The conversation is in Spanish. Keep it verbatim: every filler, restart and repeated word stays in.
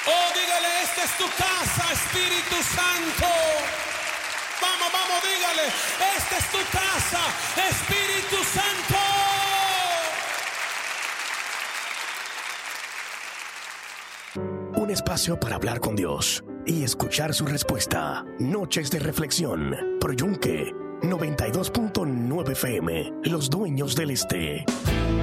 Oh, dígale, esta es tu casa, Espíritu Santo. Vamos, vamos, dígale, esta es tu casa, Espíritu Santo. Un espacio para hablar con Dios y escuchar su respuesta. Noches de reflexión. Pro Yunque noventa y dos punto nueve F M. Los dueños del este.